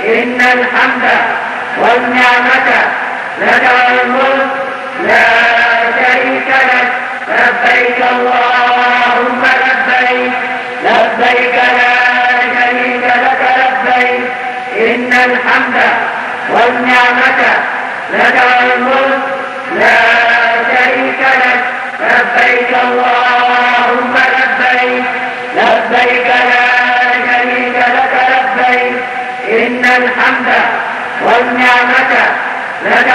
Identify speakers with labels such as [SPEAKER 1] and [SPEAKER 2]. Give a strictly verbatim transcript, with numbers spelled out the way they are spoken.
[SPEAKER 1] إن الحمد والنعمة لك والملك لا شريك لك. لبيك اللهم لبيك لبيك لا شريك لك لبيك. إن الحمد والنعمة لك والملك لا شريك لك. لبيك اللهم لبيك لبيك لا شريك لك لبيك. إن الحمد والنعمة لك